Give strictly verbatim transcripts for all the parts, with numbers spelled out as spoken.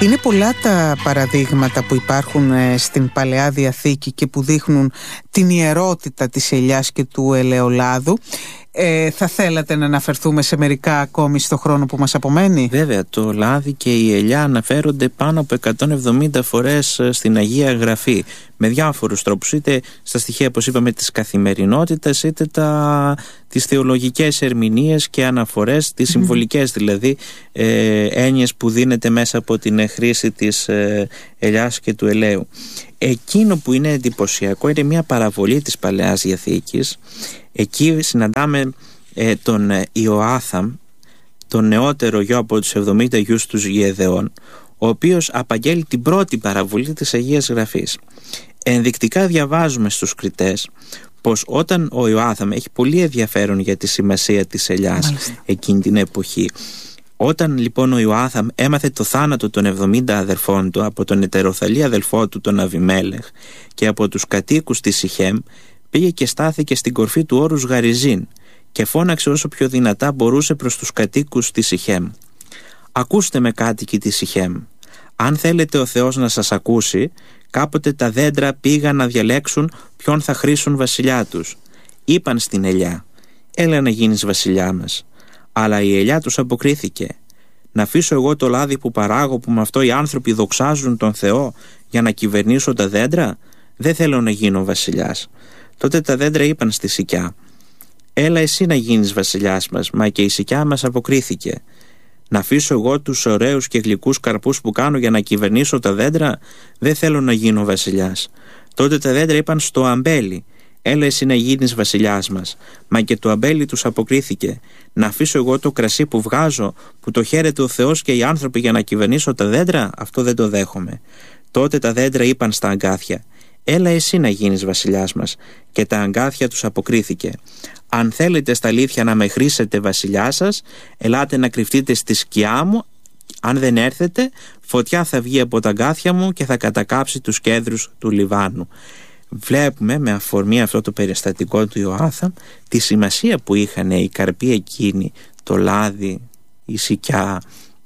Είναι πολλά τα παραδείγματα που υπάρχουν στην Παλαιά Διαθήκη και που δείχνουν την ιερότητα της ελιάς και του ελαιολάδου. Ε, θα θέλατε να αναφερθούμε σε μερικά ακόμη στο χρόνο που μας απομένει? Βέβαια, το λάδι και η ελιά αναφέρονται πάνω από εκατόν εβδομήντα φορές στην Αγία Γραφή, με διάφορους τρόπους, είτε στα στοιχεία, όπως είπαμε, της καθημερινότητας, είτε τα, τις θεολογικές ερμηνείες και αναφορές, τις mm. συμβολικές δηλαδή ε, έννοιες που δίνεται μέσα από την χρήση της ε, ελιάς και του ελαίου. Εκείνο που είναι εντυπωσιακό είναι μια παραβολή της Παλαιάς Διαθήκης. Εκεί συναντάμε ε, τον Ιωάθαμ, τον νεότερο γιο από τους εβδομήντα γιους τους Γεδεών, ο οποίος απαγγέλει την πρώτη παραβολή της Αγίας Γραφής. Ενδεικτικά διαβάζουμε στους κριτές πως όταν ο Ιωάθαμ έχει πολύ ενδιαφέρον για τη σημασία της ελιάς εκείνη την εποχή, όταν λοιπόν ο Ιωάθαμ έμαθε το θάνατο των εβδομήντα αδερφών του από τον ετεροθαλή αδελφό του τον Αβιμέλεχ και από τους κατοίκους της Σιχέμ, πήγε και στάθηκε στην κορφή του όρους Γαριζίν και φώναξε όσο πιο δυνατά μπορούσε προς τους κατοίκους της Σιχέμ: «Ακούστε με, κάτοικοι της Σιχέμ, αν θέλετε ο Θεός να σας ακούσει, κάποτε τα δέντρα πήγαν να διαλέξουν ποιον θα χρήσουν βασιλιά τους. Είπαν στην ελιά: έλα να γίνεις βασιλιά μας. Αλλά η ελιά τους αποκρίθηκε: να αφήσω εγώ το λάδι που παράγω, που με αυτό οι άνθρωποι δοξάζουν τον Θεό, για να κυβερνήσω τα δέντρα? Δεν θέλω να γίνω βασιλιάς». Τότε τα δέντρα είπαν στη Σικιά: έλα εσύ να γίνεις βασιλιάς μας. Μα και η Σικιά μας αποκρίθηκε: να αφήσω εγώ τους ωραίους και γλυκούς καρπούς που κάνω για να κυβερνήσω τα δέντρα? Δεν θέλω να γίνω βασιλιάς. Τότε τα δέντρα είπαν στο αμπέλι: έλα εσύ να γίνεις βασιλιάς μας. Μα και το αμπέλι τους αποκρίθηκε: να αφήσω εγώ το κρασί που βγάζω, που το χαίρεται ο Θεός και οι άνθρωποι, για να κυβερνήσω τα δέντρα? Αυτό δεν το δέχομαι. Τότε τα δέντρα είπαν στα αγκάθια: έλα εσύ να γίνεις βασιλιάς μας. Και τα αγκάθια τους αποκρίθηκε: αν θέλετε στα αλήθεια να με χρήσετε βασιλιά σας, ελάτε να κρυφτείτε στη σκιά μου. Αν δεν έρθετε, φωτιά θα βγει από τα αγκάθια μου και θα κατακάψει τους κέδρους του Λιβάνου. Βλέπουμε με αφορμή αυτό το περιστατικό του Ιωάθαμ τη σημασία που είχαν οι καρποί εκείνοι, το λάδι, η σικιά,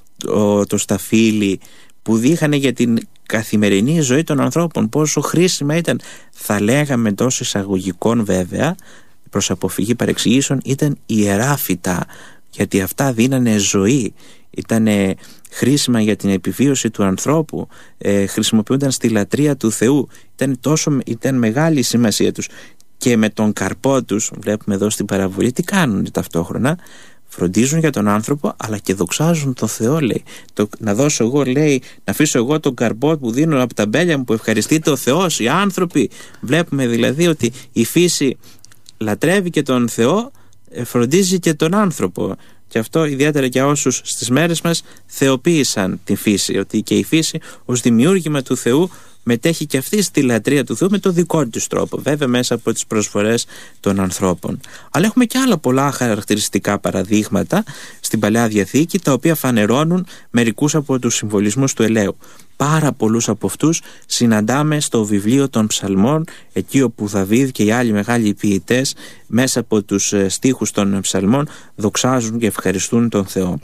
το, το σταφύλι, που δείχνανε για την καθημερινή ζωή των ανθρώπων, πόσο χρήσιμα ήταν. Θα λέγαμε τόσο εισαγωγικών βέβαια, προς αποφυγή παρεξηγήσεων, ήταν ιερά φυτά, γιατί αυτά δίνανε ζωή, ήταν χρήσιμα για την επιβίωση του ανθρώπου, ε, χρησιμοποιούνταν στη λατρεία του Θεού, ήταν, τόσο, ήταν μεγάλη η σημασία τους. Και με τον καρπό τους, βλέπουμε εδώ στην παραβολή, τι κάνουν ταυτόχρονα? Φροντίζουν για τον άνθρωπο, αλλά και δοξάζουν τον Θεό, λέει. Το, να δώσω εγώ, λέει, να αφήσω εγώ τον καρπό που δίνω από τα μπέλια μου, που ευχαριστείται ο Θεός, οι άνθρωποι. Βλέπουμε δηλαδή ότι η φύση λατρεύει και τον Θεό, φροντίζει και τον άνθρωπο. Και αυτό ιδιαίτερα για όσους στις μέρες μας θεοποίησαν τη φύση, ότι και η φύση ως δημιούργημα του Θεού μετέχει και αυτή στη λατρεία του Θεού με το δικό της τρόπο, βέβαια μέσα από τις προσφορές των ανθρώπων. Αλλά έχουμε και άλλα πολλά χαρακτηριστικά παραδείγματα στην Παλαιά Διαθήκη, τα οποία φανερώνουν μερικούς από τους συμβολισμούς του ελαίου. Πάρα πολλούς από αυτούς συναντάμε στο βιβλίο των Ψαλμών, εκεί όπου Δαβίδ και οι άλλοι μεγάλοι ποιητές μέσα από τους στίχους των Ψαλμών δοξάζουν και ευχαριστούν τον Θεό.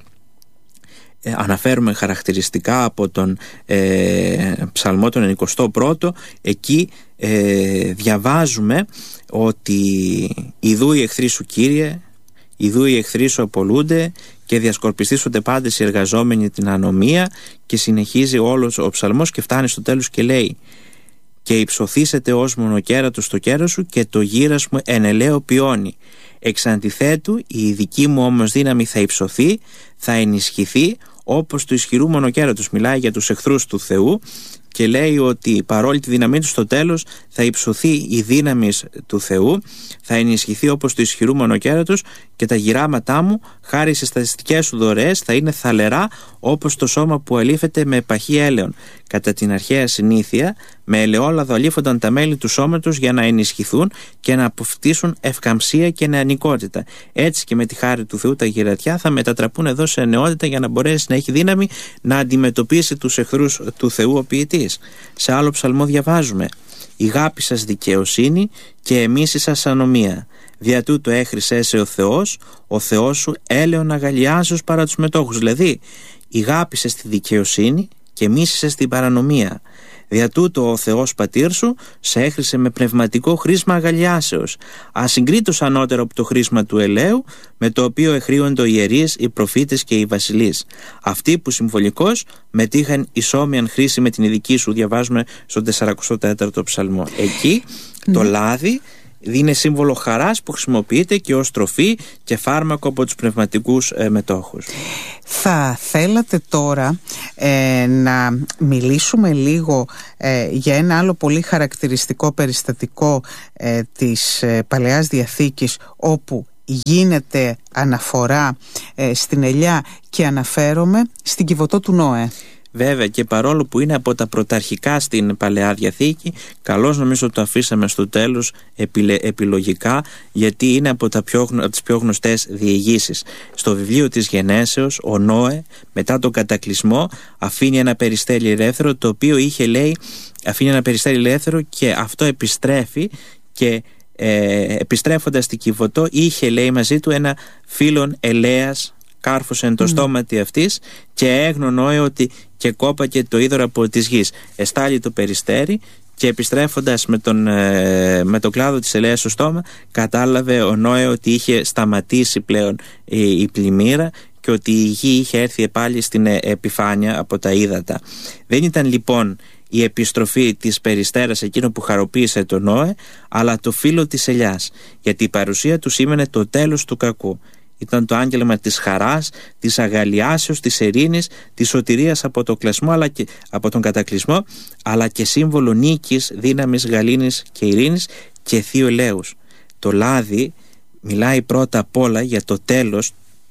Ε, αναφέρουμε χαρακτηριστικά από τον ε, Ψαλμό τον ενικοστό πρώτο. Εκεί ε, διαβάζουμε ότι «Ιδού οι εχθροί σου, Κύριε, ιδού οι εχθροί σου απολούνται και διασκορπιστήσονται πάντες οι εργαζόμενοι την ανομία». Και συνεχίζει όλος ο ψαλμός και φτάνει στο τέλος και λέει «Και υψωθήσετε ως μονοκέρατος στο κέρας σου και το γύρας μου εν ελαίο πιώνει. Εξ αντιθέτου η δική μου όμως δύναμη θα υψωθεί, θα ενισχυθεί όπως του ισχυρού μονοκέρατος». Μιλάει για τους εχθρούς του Θεού και λέει ότι παρόλη τη δύναμή του στο τέλος θα υψωθεί η δύναμη του Θεού, θα ενισχυθεί όπως του ισχυρού μονοκέρατος και τα γυράματά μου χάρη στις στατιστικές σου δωρεές θα είναι θαλερά όπως το σώμα που αλήφεται με παχύ έλαιον. Κατά την αρχαία συνήθεια, με ελαιόλαδο αλήφονταν τα μέλη του σώματος για να ενισχυθούν και να αποκτήσουν ευκαμψία και νεανικότητα. Έτσι και με τη χάρη του Θεού τα γυρατιά θα μετατραπούν εδώ σε νεότητα για να μπορέσει να έχει δύναμη να αντιμετωπίσει τους εχθρούς του Θεού ο ποιητής. Σε άλλο ψαλμό διαβάζουμε «Η γάπη σας δικαιοσύνη και εμείς σας ανομία. Δια τούτο έχρισε σε ο Θεός, ο Θεός σου έλεον αγαλιάζος παρά τους μετόχους». Δηλαδή, ηγάπησε στη δικαιοσύνη και μίσησες την παρανομία. Δια τούτο ο Θεός πατήρ σου σε έχρισε με πνευματικό χρήσμα αγαλιάσεως, ασυγκρίτως ανώτερο από το χρήσμα του ελαίου, με το οποίο εχρίονται οι ιερείς, οι προφήτες και οι βασιλείς. Αυτοί που συμβολικώς μετήχαν ισόμοιαν χρήση με την ειδική σου, διαβάζουμε στον τεσσαρακοστό τέταρτο ψαλμό. Εκεί το ναι. λάδι είναι σύμβολο χαράς που χρησιμοποιείται και ως τροφή και φάρμακο από τους πνευματικούς ε, μετόχους. Θα θέλατε τώρα ε, να μιλήσουμε λίγο ε, για ένα άλλο πολύ χαρακτηριστικό περιστατικό ε, της ε, Παλαιάς Διαθήκης, όπου γίνεται αναφορά ε, στην ελιά, και αναφέρομαι στην Κιβωτό του Νόε. Βέβαια, και παρόλο που είναι από τα πρωταρχικά στην Παλαιά Διαθήκη, καλώς νομίζω το αφήσαμε στο τέλος επιλογικά, γιατί είναι από, τα πιο, από τις πιο γνωστές διηγήσεις. Στο βιβλίο της Γενέσεως, ο Νόε μετά τον κατακλυσμό αφήνει ένα περιστέρι ελεύθερο, το οποίο είχε, λέει, αφήνει ένα περιστέρι ελεύθερο και αυτό επιστρέφει, και ε, επιστρέφοντας στην Κιβωτό είχε, λέει, μαζί του ένα φύλλον ελαίας, κάρφωσε εν το mm. στόματι αυτής, και έγνω Νόε ότι και κόπακε το είδωρο από της γης. Εστάλει το περιστέρι, και επιστρέφοντας με τον, ε, με τον κλάδο της ελαίας στο στόμα, κατάλαβε ο Νόε ότι είχε σταματήσει πλέον η, η πλημμύρα και ότι η γη είχε έρθει πάλι στην επιφάνεια από τα ύδατα. Δεν ήταν λοιπόν η επιστροφή της περιστέρας εκείνο που χαροποίησε τον Νόε, αλλά το φύλλο της ελιάς, γιατί η παρουσία του σήμαινε το τέλος του κακού. Ήταν το άγγελμα της χαράς, της αγαλιάσεως, της ειρήνης, της σωτηρίας από, το κλασμό, αλλά και, από τον κατακλυσμό, αλλά και σύμβολο νίκης, δύναμης, γαλήνης και ειρήνης και θείου ελέους. Το λάδι μιλάει πρώτα απ' όλα για το τέλος,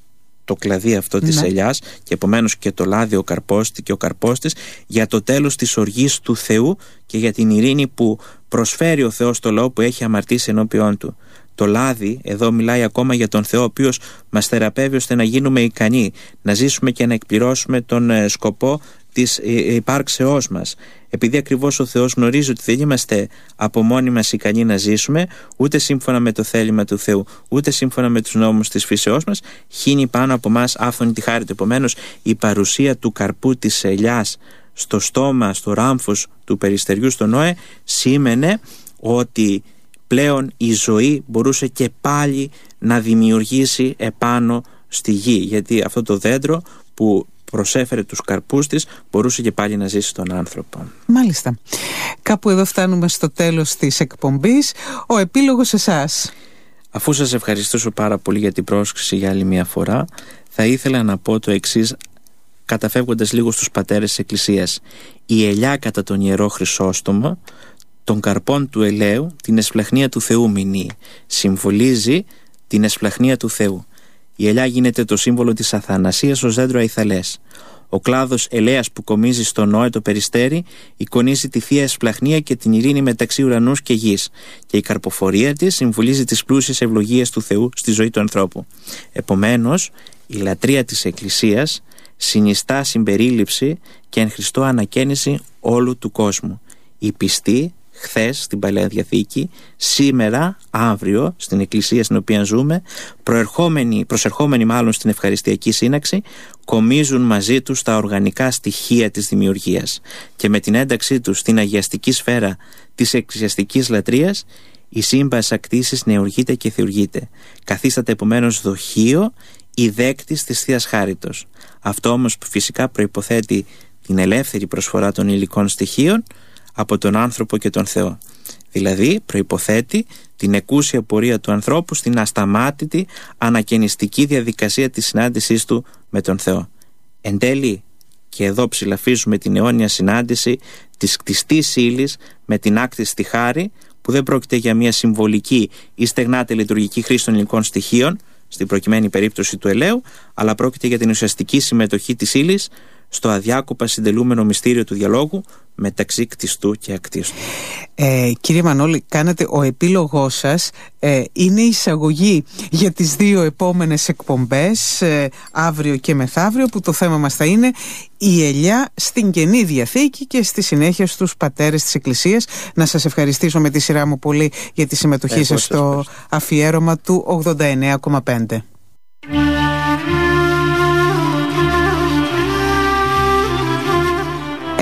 το κλαδί αυτό της ναι. ελιάς, και επομένως και το λάδι ο καρπός και ο καρπός της, για το τέλος της οργής του Θεού και για την ειρήνη που προσφέρει ο Θεός στο λαό που έχει αμαρτήσει ενώπιόν του. Το λάδι εδώ μιλάει ακόμα για τον Θεό, ο οποίος μας θεραπεύει ώστε να γίνουμε ικανοί, να ζήσουμε και να εκπληρώσουμε τον ε, σκοπό της ε, υπάρξεώς μας. Επειδή ακριβώς ο Θεός γνωρίζει ότι δεν είμαστε από μόνοι μας ικανοί να ζήσουμε, ούτε σύμφωνα με το θέλημα του Θεού, ούτε σύμφωνα με τους νόμους της φύσεώς μας, χύνει πάνω από μας άφθονη τη χάρη του. Επομένως, η παρουσία του καρπού της ελιάς στο στόμα, στο ράμφος του περιστεριού στο Νόε, σήμαινε ότι πλέον η ζωή μπορούσε και πάλι να δημιουργήσει επάνω στη γη, γιατί αυτό το δέντρο που προσέφερε τους καρπούς της μπορούσε και πάλι να ζήσει τον άνθρωπο. Μάλιστα. Κάπου εδώ φτάνουμε στο τέλος της εκπομπής. Ο επίλογος εσάς. Αφού σας ευχαριστήσω πάρα πολύ για την πρόσκληση για άλλη μια φορά, θα ήθελα να πω το εξής, καταφεύγοντας λίγο στους πατέρες της Εκκλησίας. Η ελιά κατά τον Ιερό Χρυσόστομο, των καρπών του ελαίου, την εσπλαχνία του Θεού μηνύει. Συμβολίζει την εσπλαχνία του Θεού. Η ελιά γίνεται το σύμβολο της αθανασίας ως δέντρο αϊθαλές. Ο κλάδος ελαίας που κομίζει στο Νόε το περιστέρι εικονίζει τη θεία εσπλαχνία και την ειρήνη μεταξύ ουρανούς και γης, και η καρποφορία της συμβολίζει τις πλούσιες ευλογίες του Θεού στη ζωή του ανθρώπου. Επομένως, η λατρεία της Εκκλησίας συνιστά συμπερίληψη και εν Χριστώ ανακαίνιση όλου του κόσμου. Οι πιστοί χθες στην Παλαιά Διαθήκη, σήμερα, αύριο στην Εκκλησία στην οποία ζούμε, προερχόμενοι, προσερχόμενοι μάλλον στην ευχαριστιακή σύναξη, κομίζουν μαζί τους τα οργανικά στοιχεία της δημιουργίας, και με την ένταξή τους στην αγιαστική σφαίρα της εκκλησιαστικής λατρείας, η σύμπας ακτήσης νεουργείται και θεουργείται. Καθίσταται επομένως δοχείο η δέκτης της Θείας Χάριτος. Αυτό όμως φυσικά προϋποθέτει την ελεύθερη προσφορά των υλικών στοιχείων από τον άνθρωπο και τον Θεό. Δηλαδή προϋποθέτει την εκούσια πορεία του ανθρώπου στην ασταμάτητη ανακαινιστική διαδικασία της συνάντησής του με τον Θεό. Εν τέλει, και εδώ ψηλαφίζουμε την αιώνια συνάντηση της κτιστής ύλης με την άκτιστη χάρη, που δεν πρόκειται για μια συμβολική ή στεγνάτε λειτουργική χρήση των υλικών στοιχείων, στην προκειμένη περίπτωση του ελαίου, αλλά πρόκειται για την ουσιαστική συμμετοχή της ύλης στο αδιάκοπα συντελούμενο μυστήριο του διαλόγου μεταξύ κτιστού και ακτίστου. Ε, κύριε Μανώλη, κάνετε, ο επίλογός σας ε, είναι εισαγωγή για τις δύο επόμενες εκπομπές, ε, αύριο και μεθαύριο, που το θέμα μας θα είναι η ελιά στην Καινή Διαθήκη και στη συνέχεια στους πατέρες της Εκκλησίας. Να σας ευχαριστήσω με τη σειρά μου πολύ για τη συμμετοχή σας στο αφιέρωμα του ογδόντα εννέα κόμμα πέντε.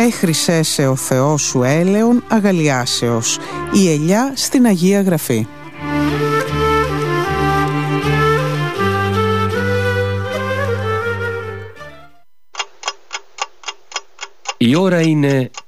«Έχρισέ ο Θεός σου έλεον αγαλιάσεως», η ελιά στην Αγία Γραφή. Η ώρα είναι